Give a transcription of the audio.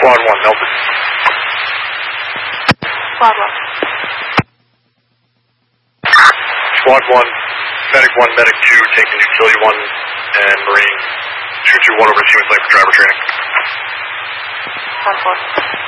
Squad 1, melted. Squad 1. Squad 1, Medic 1, Medic 2, taking Utility 1 and Marine 221 over to Human Flame for driver training. 1-4.